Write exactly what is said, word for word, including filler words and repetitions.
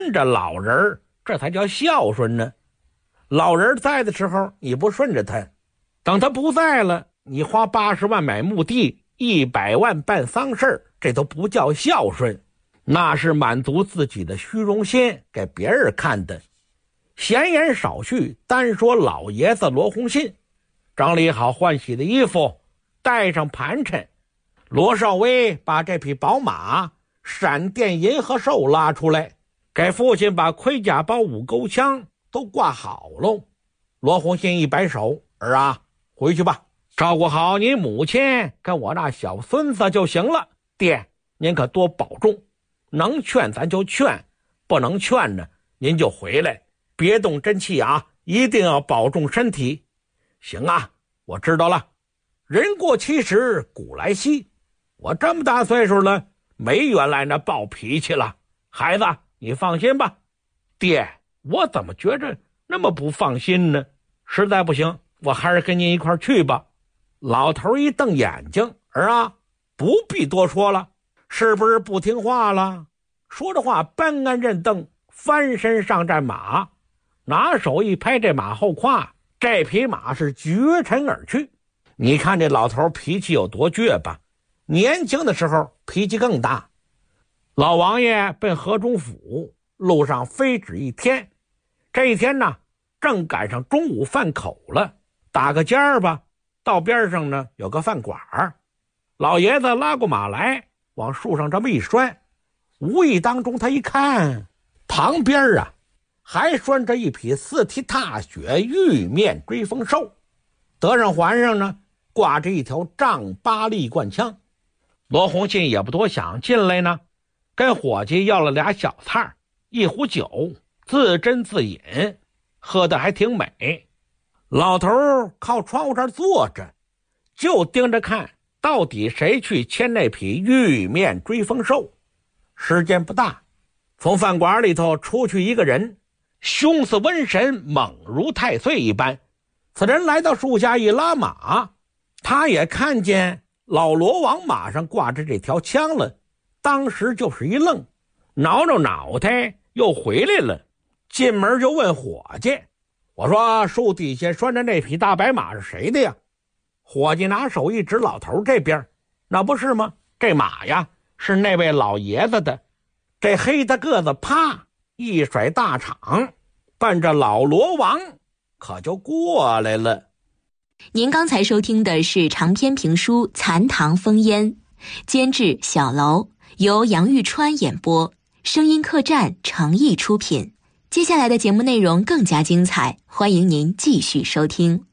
着老人，这才叫孝顺呢。老人在的时候你不顺着他，等他不在了，你花八十万买墓地，一百万办丧事，这都不叫孝顺，那是满足自己的虚荣心，给别人看的。闲言少叙，单说老爷子罗洪信整理好换洗的衣服，带上盘缠，罗少威把这匹宝马闪电银河兽拉出来，给父亲把盔甲包五钩枪都挂好喽。罗洪信一摆手，儿啊，回去吧，照顾好你母亲跟我那小孙子就行了。爹，您可多保重，能劝咱就劝，不能劝呢您就回来，别动真气啊，一定要保重身体。行啊，我知道了。人过七十古来稀，我这么大岁数了，没原来那暴脾气了。孩子，你放心吧。爹，我怎么觉着那么不放心呢？实在不行，我还是跟您一块去吧。老头一瞪眼睛，儿啊，不必多说了，是不是不听话了？说着话，搬鞍认凳，翻身上战马，拿手一拍这马后胯，这匹马是绝尘而去。你看这老头脾气有多倔吧，年轻的时候脾气更大。老王爷奔河中府，路上非止一天，这一天呢正赶上中午饭口了，打个尖儿吧，道边上呢有个饭馆，老爷子拉过马来，往树上这么一拴，无意当中他一看，旁边啊还拴着一匹四蹄踏雪玉面追风兽，得上环上呢挂着一条丈八立贯枪。罗洪信也不多想，进来呢跟伙计要了俩小菜，一壶酒，自斟自饮，喝得还挺美。老头靠窗户这儿坐着，就盯着看到底谁去牵那匹玉面追风兽。时间不大，从饭馆里头出去一个人，凶似瘟神，猛如太岁一般。此人来到树下一拉马，他也看见老罗王马上挂着这条枪了，当时就是一愣，挠挠脑袋又回来了，进门就问伙计，我说树底下拴着那匹大白马是谁的呀？伙计拿手一指老头这边，那不是吗？这马呀是那位老爷子的。这黑大个子啪一甩大场，奔着老罗王可就过来了。 您刚才收听的是长篇评书《残唐风烟》，监制小楼，由杨玉川演播，声音客栈诚意出品。接下来的节目内容更加精彩，欢迎您继续收听。